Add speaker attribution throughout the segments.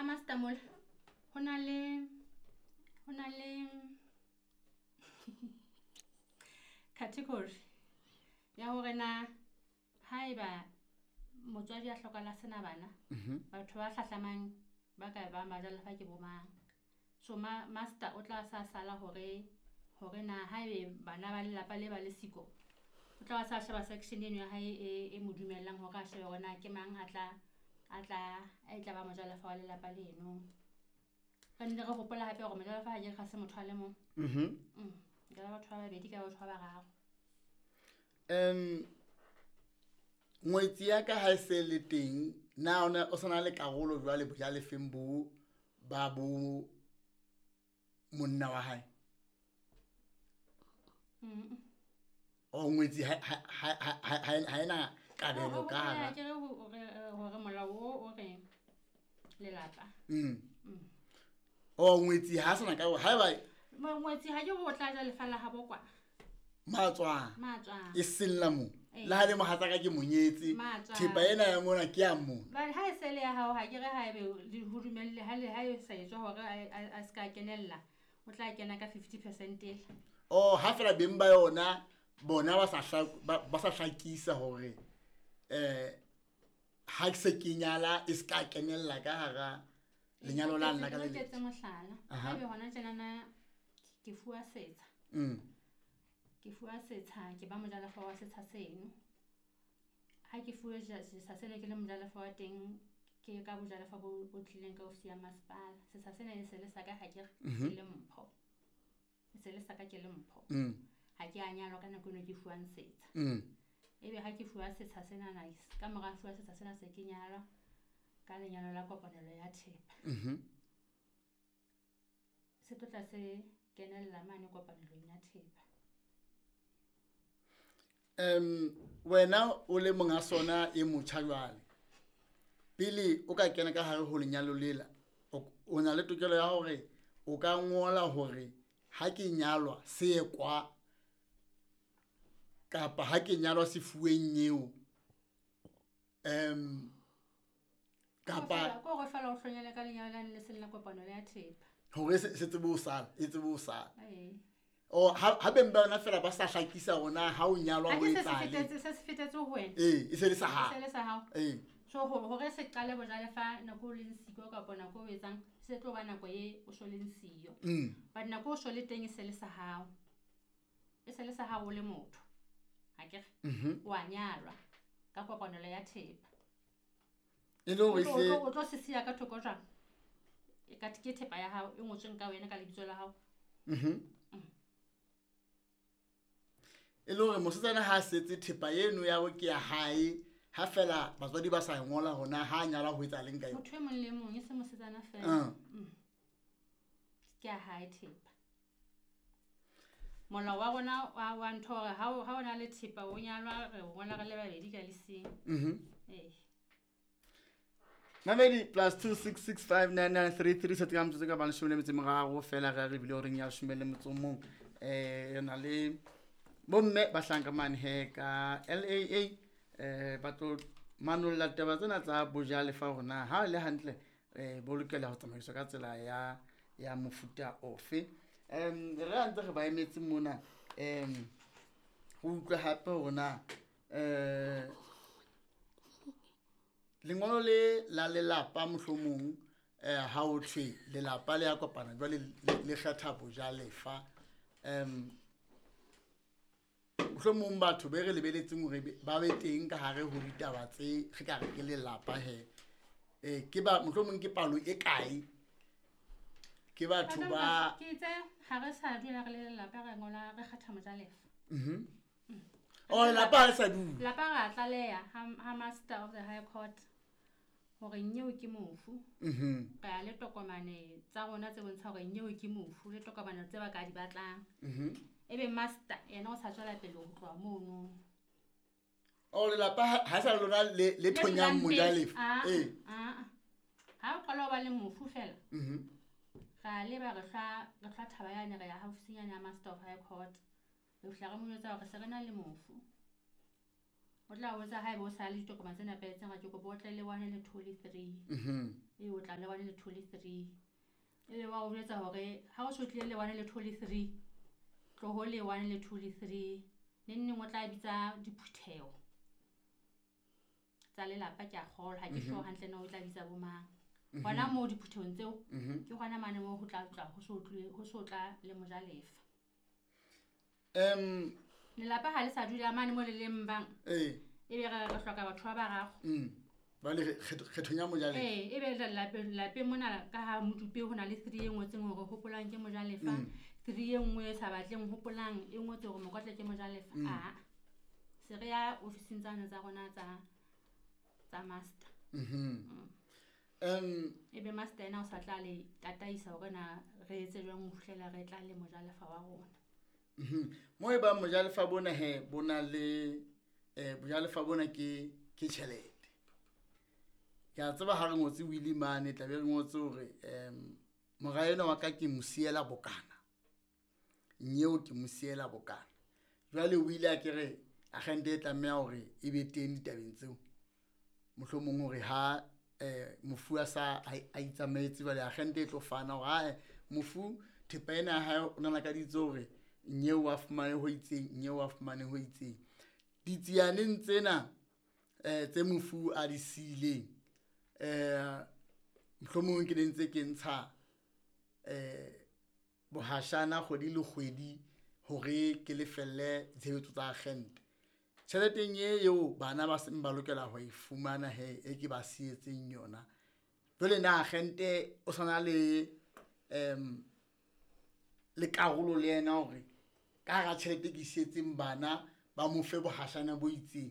Speaker 1: master mol. Hona le category ya hore na haeba motswadi a hlokala sena bana batho ba hlahlamang ba ka ba majalefa ke bomang so master o tla sa sala hore na haebe bana ba lelapa le ba le siko o tla sa sheba section eno ya hae e modumellang hore a shebe hore ke mang a tla ba majalefa wa lelapa leno ka nne re gopola hape gore majalefa ha ke ga se motho a le mong ga batho ba babedi ka batho ba bararo
Speaker 2: ngwetsi ya ka ha se le teng na o sona le karolo jwa le bojalefeng bo ba bo monna wa hae o ngwetsi ha ena kabelo ka ha
Speaker 1: ke hore molao o re lelapa
Speaker 2: o ngwetsi ha sona ka ha ba
Speaker 1: ngwetsi ha ke go tla ja lefa la habo kwa
Speaker 2: matswa e sella mo la ha le mohatsa ka ke monyetsi
Speaker 1: Matswa.
Speaker 2: thipa ena ya mona ke ya mo
Speaker 1: ba ha se le ya hao ha ke re ha ebe le hudumelle ha e sa etswa hore a ska kenella o tla kena ka 50% ele
Speaker 2: ha fela beng ba yona bona ba sa hlakisa hore ha ke se kenyala e ska kenella ka hara lenyalo la nna ka le
Speaker 1: tletse mohlala ha ebe hona tjena na ke fuwa setsa ke ba mojalefa wa setsa seno ha ke fuwe setsa sene ke le mojalefa wa teng ke ka bojalefa bo tlileng ka ofisi ya masepala setsa sene se le saka ha ke le mpho se le saka ke le mpho ha ke anyalwa ka nako eno ke fuwang setsa ebe ha ke fuwa setsa sena nice ka mora fuwa setsa sena se ke nyalwa ka lenyalo la kopanelo ya thepa se tla se kenella mane kopanelong ya thepa
Speaker 2: wena o le monga sona e motjhajwale pele o ka kena ka hare ho lenyalo lela o na le tokelo ya hore o ka ngola hore ha ke nyalwa se ekwa kapa ha ke nyalwa sefueng eo kapa
Speaker 1: ko go fela o hlonyele ka lenyalo la le sella kopanelo ya thepa
Speaker 2: hore se tsebo sala ha beng ba ona fela ba sa hlakisa ona ha o nyalwa ho etsale
Speaker 1: se se fetetse ho wena
Speaker 2: e se le sa
Speaker 1: hao so hore se qale bojalefa nako le nsiko ka bona ko etsang se tlo ba nako e o so le nsiyo ba nako o so le teng se le sa hao le motho ha ke wa nyalwa ka kopanelo ya thepa
Speaker 2: e lo re se
Speaker 1: o tlo se sia ka thoko jang e ka ke thepa ya hao e ngotsweng ka wena ka lebitso la hao
Speaker 2: e le hore mosetsana ha setse thepa eno ya go ke ya hae ha fela batswadi ba sa ngola hona ha nyala ho etsa leng ka yona
Speaker 1: motho e mong le mong e se mosetsana fela ke ya hae thepa molao wa rona wa ntho hore ha ona le thepa o nyalwa re ngola re le babedi ka leseng
Speaker 2: Mamedi +2665993 setga motse ka bana shome le metse moraro fela re bile o reng ya shome le motso mong na le bomme ba hlanka mane he ka LAA batlo manolla taba tsena tsa bojalefa rona ha le hantle bo lokela ho tsamaiswa ka tsela ya mofuta ofe re a ntse re ba emetse mona ho utlwa hape rona lengolo le la lelapa mohlomong ha o thwe lelapa le ya kopana jwale le kgetha bojalefa mohlomong batho be re lebeletseng hore ba be teng ka hare ho ditaba tse re ka re ke lelapa he ke ba mohlomong ke palo e kae ke batho ba
Speaker 1: ke itse ha re sa dula re le lelapa re ngola re kgetha mojalefa
Speaker 2: lelapa le sa dula
Speaker 1: lapa ga tlaleya ha master of the high court hore nyeo ke mofu ka le tokomane tsa rona tse bontsha hore nyeo ke mofu le tokomane tse ba ka di batlang ebe master yena o sa tswela pele ho tloha mono
Speaker 2: lelapa ha sa lona le thonyang mojalefa
Speaker 1: ha o qala ba le mofu fela ga le ba re hla thaba yane re ya haufinyana ya master of high court re hla re mo etsa hore se rena le mofu o tla o tsa haeba o sa le ditokomane tse nepahetseng ga ke kopa o tle le 1 le 2 le 3 o tla le 1 le 2 le 3 wa o jwetsa hore ha o so tlile le 1 le 2 le 3 tloho le 1 le 2 le 3 neng o tla bitsa diphutheo tsa lelapa ke a kgola ha ke sure hantle no o tla bitsa bo mang hona mo diphutheong tseo ke hona mane mo ho tla ho so tla le Mojalefa lelapa ha le sa dula mane mo le leng bang ebe re hloka batho ba barago
Speaker 2: ba le kgethonya Mojalefa
Speaker 1: ebe lape mona ka ha modupe ho na le 3 e ngotseng hore hopolang ke Mojalefa 3 e nngwe sa batleng hopolang e ngotse hore mokotle ke Mojalefa se re ya ofising tsana tsa rona tsa master ebe master ena o sa tla le tataisa hore na re etse jwang ho fihlela re tla le Mojalefa wa rona
Speaker 2: mo e ba Mojalefa bona bona le Mojalefa bona ke tjhelete ke a tseba ha re ngotse Willie mane tla be re ngotse hore moraena wa ka ke mosiela bokana nyeo ke mosiela bokana jwale Willie a kere agente e tlameha hore e be teng ditabeng tseo mohlomong hore ha mofu a sa a itsamaetse jwale agente e tlo fana hore ha mofu thepa ena ha o nana ka ditso hore nyeo wa fumane ho itseng nyeo wa fumane ho itseng ditsianeng tsena tse mofu a di sileng mohlomong ke dintse ke ntsha bohashana kgwedi le kgwedi hore ke lefelle tshebetso tsa agente tšheleteng eo bana ba se ba lokela ho e fumana e ke ba sietseng yona jwale na agente o sana le karolo le yena hore ka ga tšhelete ke sietseng bana ba mo fe bohashana bo itseng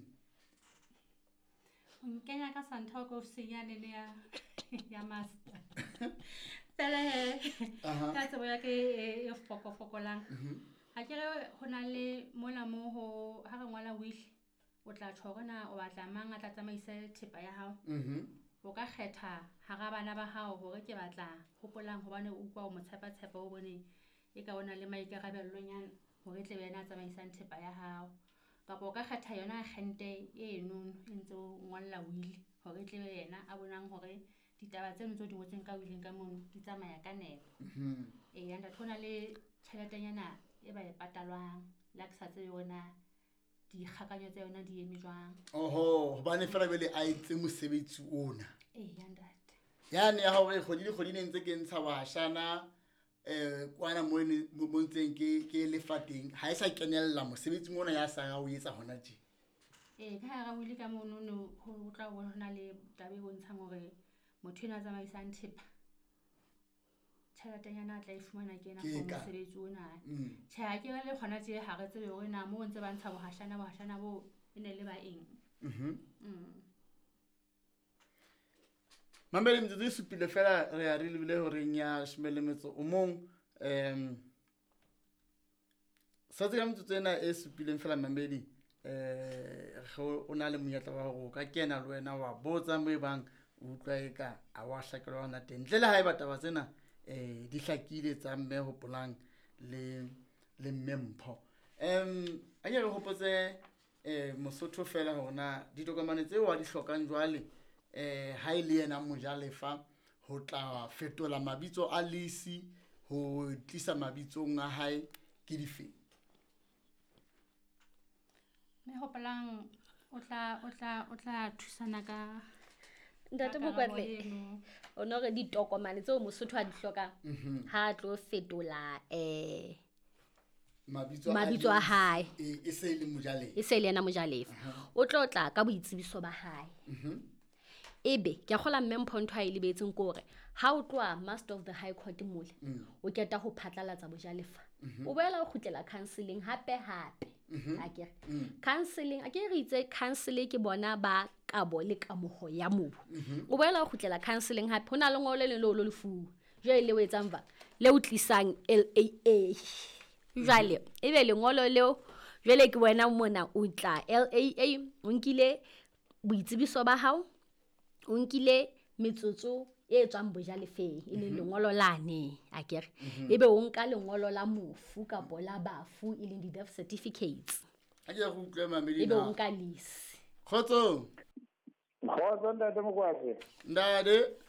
Speaker 1: nkenya ka Santa ko senyane ya master pele ka tsebo ya ke e fokolang ha ke re hona le mola mo ho ha re ngwala will o tla tshogona o batla mang a tla tsamaisa thepa ya hao o ka kgetha hara bana ba hao hore ke batla hopolang hobane o kwa o motshepa o bone e ka ona le maikarabello nyana hore tle wena tsamaisang thepa ya hao kapa o ka kgetha yona agente eno ntse o ngwalla will hore tle wena a bonang hore ditaba tseno tso di ngotseng ka willeng ka mono di tsamaya ka nepo yanda thona le tšheletenyana e ba e patalwang la ke sa tsebe yona dikgakanyo tsa yona di eme jwang
Speaker 2: hobane fela bele a itse mosebetsi ona
Speaker 1: yandate
Speaker 2: yane ya hore kgodi ne ntse ke ntsha bahashana kwana mo ntseng ke lefateng ha e sa kenella mosebetsi ona ya sa ga o etsa hona tje
Speaker 1: ka ha ga wili ka mono no ho tla bona le tabe bo ntshang hore motho ena tsamaisang thepa tšheletenyana tla e fumana ke ena for mosebetsi ona tjha ke le khona tje ha re tsebe hore na mo ntse ba ntsha bohashana bo ene le ba eng
Speaker 2: Mamele mtsitsi supile fela re a re lebile hore nya shimele metso o mong sa tsela mtsitsi ena e supileng fela mamedi o na le monyetla wa go ka kena le wena wa botsa mo bang utlwa eka a wa hlakelwa ona teng ntle le haeba taba tsena di hlakile tsa mme hopolang le mmempho a ke re hopotse Mosotho fela hore na ditokomane tseo wa di hlokang jwale ha ile yena Mojalefa ho tla fetola mabitso a lesi ho tlisa mabitsong a hae ke dife
Speaker 1: me hopolang o tla thusana ka
Speaker 3: ntate Mokwatle o no re ditokomane tseo Mosotho a di hlokang ha tlo fetola mabitso a hae
Speaker 2: e se le Mojalefa
Speaker 3: e se le yena Mojalefa o tlo tla ka boitsebiso ba hae ebe ke a gola mmempho ntho a ile betseng kore ha o tloa master of the high court mole o keta ho phatlalatsa Mojalefa o boela o khutlela counseling hape akere counseling akere itse counseling ke bona ba kabo le kamoho ya mobu o boela o khutlela counseling hape hona le ngolo le lo lefu jwe le wetsang va le o tlisang LAA jwale ebe le ngolo leo jwale ke wena mona o tla LAA o nkile boitsebiso ba hao o nkile metsotso e tswang Bojalefeng e le lengolo lane akere ebe o nka lengolo la mofu ka bola bafu e le di death certificates
Speaker 2: a ke go utlwe mamedi
Speaker 3: ebe o nka lisi
Speaker 2: Kgotsong.
Speaker 4: Kgotso ntate Mokwatsi.
Speaker 2: Ndade.